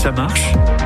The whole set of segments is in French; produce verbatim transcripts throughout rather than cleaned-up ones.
ça marche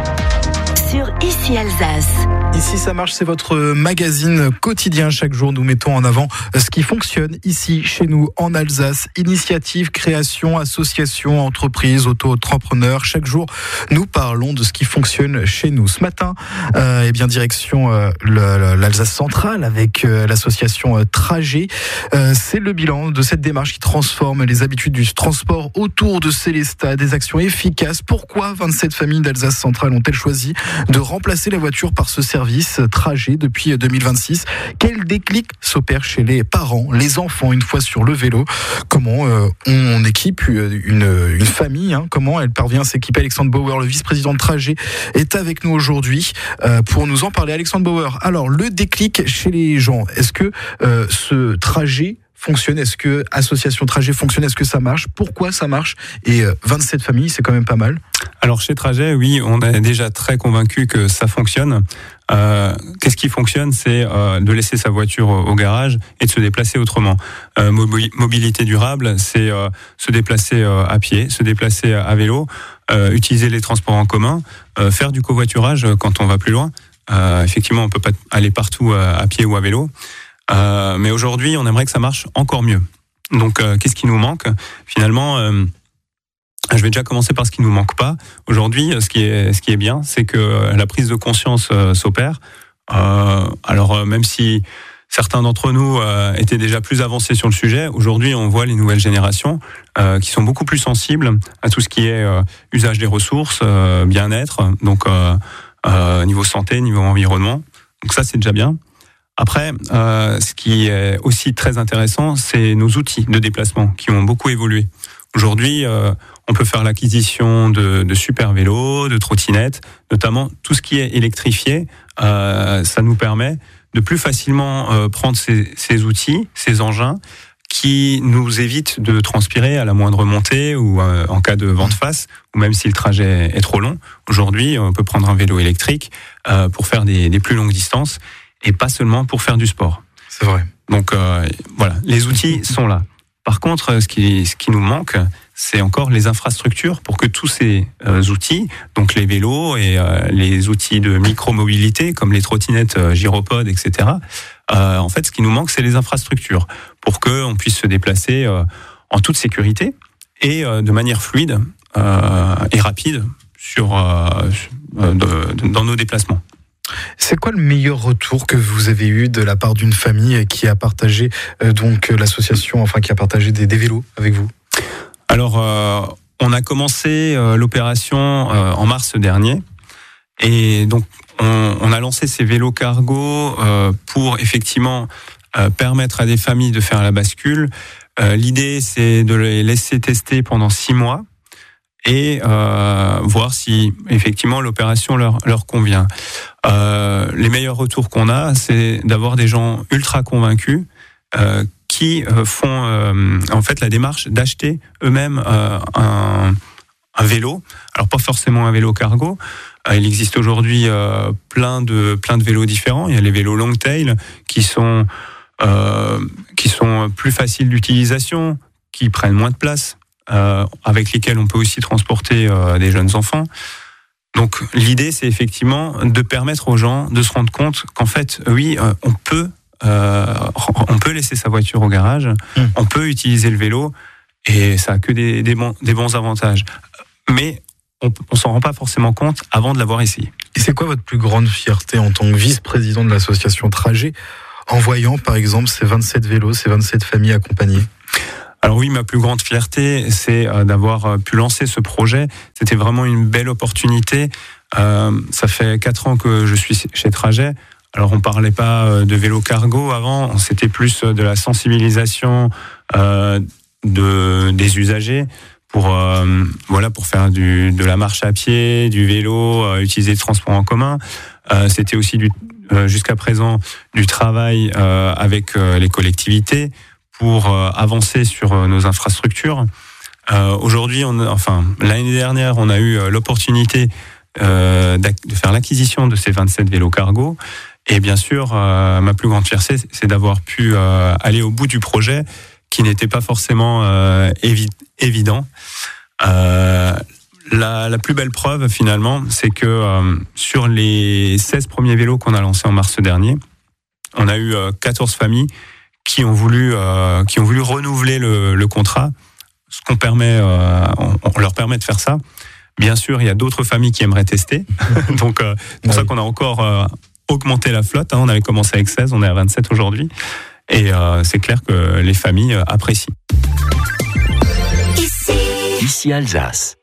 sur Ici Alsace. Ici ça marche, c'est votre magazine quotidien. Chaque jour, nous mettons en avant ce qui fonctionne ici, chez nous, en Alsace. Initiatives, créations, associations, entreprises, auto-entrepreneurs. Chaque jour, nous parlons de ce qui fonctionne chez nous. Ce matin, euh, eh bien, direction euh, le, l'Alsace centrale avec euh, l'association euh, Trajet. Euh, c'est le bilan de cette démarche qui transforme les habitudes du transport autour de Sélestat. Des actions efficaces. Pourquoi vingt-sept familles d'Alsace centrale ont-elles choisi de remplacer la voiture par ce service Trajet depuis deux mille vingt-six? Quel déclic s'opère chez les parents, les enfants une fois sur le vélo? Comment euh, on équipe une, une famille, hein? Comment elle parvient à s'équiper? Alexandre Bauer, le vice-président de Trajet, est avec nous aujourd'hui euh, pour nous en parler. Alexandre Bauer, alors le déclic chez les gens, est-ce que euh, ce trajet fonctionne? Est-ce que Association Trajet fonctionne? Est-ce que ça marche? Pourquoi ça marche? Et euh, vingt-sept familles, c'est quand même pas mal. Alors chez Trajet, oui, on est déjà très convaincu que ça fonctionne. Euh, qu'est-ce qui fonctionne? C'est euh, de laisser sa voiture au, au garage et de se déplacer autrement. Euh, mobi- mobilité durable, c'est euh, se déplacer euh, à pied, se déplacer à vélo, euh, utiliser les transports en commun, euh, faire du covoiturage quand on va plus loin. Euh, effectivement, on peut pas aller partout à, à pied ou à vélo. Euh, mais aujourd'hui, on aimerait que ça marche encore mieux. Donc, euh, qu'est-ce qui nous manque? Finalement, euh, je vais déjà commencer par ce qui nous manque pas. Aujourd'hui, ce qui est, ce qui est bien, c'est que la prise de conscience euh, s'opère. Euh, alors, euh, même si certains d'entre nous euh, étaient déjà plus avancés sur le sujet, aujourd'hui, on voit les nouvelles générations euh, qui sont beaucoup plus sensibles à tout ce qui est euh, usage des ressources, euh, bien-être, donc euh, euh, niveau santé, niveau environnement. Donc ça, c'est déjà bien. Après, euh, ce qui est aussi très intéressant, c'est nos outils de déplacement qui ont beaucoup évolué. Aujourd'hui, euh, on peut faire l'acquisition de, de super vélos, de trottinettes, notamment tout ce qui est électrifié. Euh, ça nous permet de plus facilement euh, prendre ces, ces outils, ces engins, qui nous évitent de transpirer à la moindre montée ou euh, en cas de vent de face, ou même si le trajet est trop long. Aujourd'hui, on peut prendre un vélo électrique euh, pour faire des, des plus longues distances et pas seulement pour faire du sport. C'est vrai. Donc euh, voilà, les outils sont là. Par contre, ce qui, ce qui nous manque, c'est encore les infrastructures pour que tous ces euh, outils, donc les vélos et euh, les outils de micro-mobilité comme les trottinettes euh, gyropodes, et cetera. Euh, en fait, ce qui nous manque, c'est les infrastructures pour qu'on puisse se déplacer euh, en toute sécurité et euh, de manière fluide euh, et rapide sur, euh, de, de, dans nos déplacements. C'est quoi le meilleur retour que vous avez eu de la part d'une famille qui a partagé euh, donc l'association, enfin qui a partagé des, des vélos avec vous? Alors, euh, on a commencé euh, l'opération euh, en mars dernier, et donc on, on a lancé ces vélos cargo euh, pour effectivement euh, permettre à des familles de faire la bascule. Euh, l'idée, c'est de les laisser tester pendant six mois. Et euh, voir si effectivement l'opération leur leur convient. Euh, les meilleurs retours qu'on a, c'est d'avoir des gens ultra convaincus euh, qui font euh, en fait la démarche d'acheter eux-mêmes euh, un, un vélo. Alors pas forcément un vélo cargo. Euh, il existe aujourd'hui euh, plein de plein de vélos différents. Il y a les vélos long tail qui sont euh, qui sont plus faciles d'utilisation, qui prennent moins de place. Euh, avec lesquels on peut aussi transporter euh, des jeunes enfants. Donc l'idée, c'est effectivement de permettre aux gens de se rendre compte qu'en fait, oui, euh, on peut, euh, on peut laisser sa voiture au garage, mmh. on peut utiliser le vélo, et ça a que des, des, bons, des bons avantages. Mais on, on s'en rend pas forcément compte avant de l'avoir essayé. Et c'est quoi votre plus grande fierté en tant que vice-président de l'association Trajet, en voyant par exemple ces vingt-sept vélos, ces vingt-sept familles accompagnées? Alors oui, ma plus grande fierté, c'est d'avoir pu lancer ce projet. C'était vraiment une belle opportunité. Euh, ça fait quatre ans que je suis chez Trajet. Alors on parlait pas de vélo cargo avant, c'était plus de la sensibilisation euh, de des usagers pour euh, voilà pour faire du de la marche à pied, du vélo, euh, utiliser le transport en commun. Euh, c'était aussi du euh, jusqu'à présent du travail euh, avec euh, les collectivités pour euh, avancer sur euh, nos infrastructures. Euh, aujourd'hui, on, enfin l'année dernière, on a eu euh, l'opportunité euh, de faire l'acquisition de ces vingt-sept vélos cargo. Et bien sûr, euh, ma plus grande fierté, c'est d'avoir pu euh, aller au bout du projet, qui n'était pas forcément euh, évi- évident. Euh, La, la plus belle preuve, finalement, c'est que euh, sur les seize premiers vélos qu'on a lancés en mars dernier, on a eu euh, quatorze familles qui ont voulu, euh, qui ont voulu renouveler le, le contrat. Ce qu'on permet, euh, on, on leur permet de faire ça. Bien sûr, il y a d'autres familles qui aimeraient tester. Donc, euh, c'est pour oui. ça qu'on a encore euh, augmenté la flotte. Hein. On avait commencé avec seize, on est à vingt-sept aujourd'hui. Et euh, c'est clair que les familles apprécient. Ici, Ici Alsace.